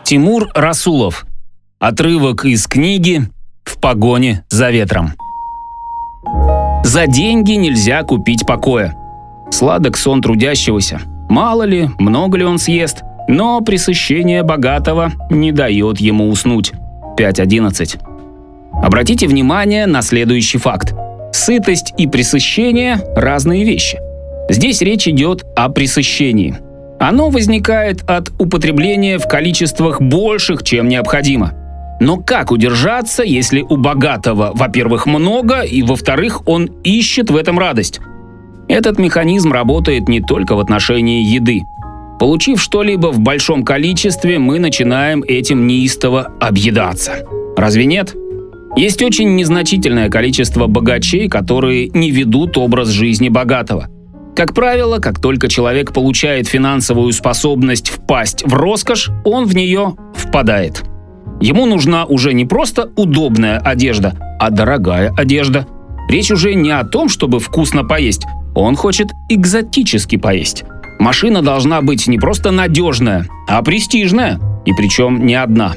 Тимур Расулов. Отрывок из книги «В погоне за ветром». За деньги нельзя купить покоя. Сладок сон трудящегося. Мало ли, много ли он съест, но пресыщение богатого не дает ему уснуть. 5.11. Обратите внимание на следующий факт. Сытость и пресыщение – разные вещи. Здесь речь идет о пресыщении. Оно возникает от употребления в количествах больших, чем необходимо. Но как удержаться, если у богатого, во-первых, много, и, во-вторых, он ищет в этом радость? Этот механизм работает не только в отношении еды. Получив что-либо в большом количестве, мы начинаем этим неистово объедаться. Разве нет? Есть очень незначительное количество богачей, которые не ведут образ жизни богатого. Как правило, как только человек получает финансовую способность впасть в роскошь, он в нее впадает. Ему нужна уже не просто удобная одежда, а дорогая одежда. Речь уже не о том, чтобы вкусно поесть. Он хочет экзотически поесть. Машина должна быть не просто надежная, а престижная, и причем не одна.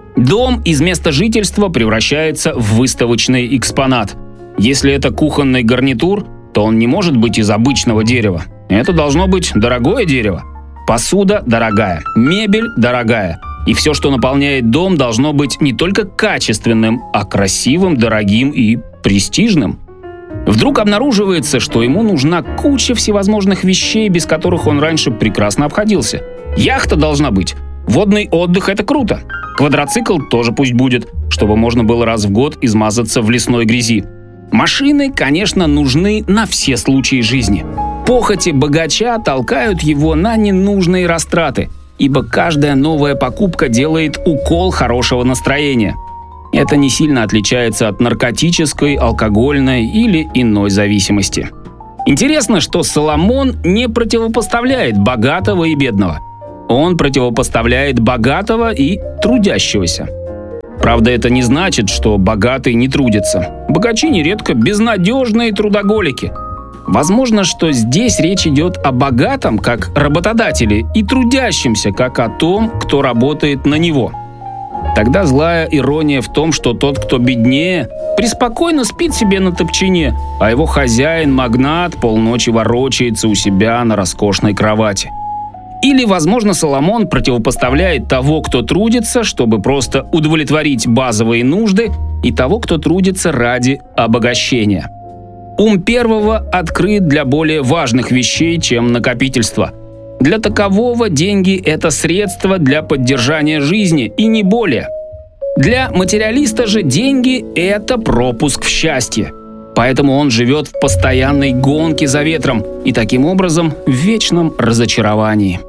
Дом из места жительства превращается в выставочный экспонат. Если это кухонный гарнитур, то он не может быть из обычного дерева. Это должно быть дорогое дерево. Посуда дорогая, мебель дорогая. И все, что наполняет дом, должно быть не только качественным, а красивым, дорогим и престижным. Вдруг обнаруживается, что ему нужна куча всевозможных вещей, без которых он раньше прекрасно обходился. Яхта должна быть. Водный отдых – это круто. Квадроцикл тоже пусть будет, чтобы можно было раз в год измазаться в лесной грязи. Машины, конечно, нужны на все случаи жизни. Похоти богача толкают его на ненужные растраты, ибо каждая новая покупка делает укол хорошего настроения. Это не сильно отличается от наркотической, алкогольной или иной зависимости. Интересно, что Соломон не противопоставляет богатого и бедного. Он противопоставляет богатого и трудящегося. Правда, это не значит, что богатый не трудится. Богачи нередко безнадежные трудоголики. Возможно, что здесь речь идет о богатом как работодателе и трудящемся как о том, кто работает на него. Тогда злая ирония в том, что тот, кто беднее, преспокойно спит себе на топчине, а его хозяин-магнат полночи ворочается у себя на роскошной кровати. Или, возможно, Соломон противопоставляет того, кто трудится, чтобы просто удовлетворить базовые нужды, и того, кто трудится ради обогащения. Ум первого открыт для более важных вещей, чем накопительство. Для такового деньги – это средство для поддержания жизни, и не более. Для материалиста же деньги – это пропуск в счастье. Поэтому он живет в постоянной гонке за ветром и таким образом в вечном разочаровании.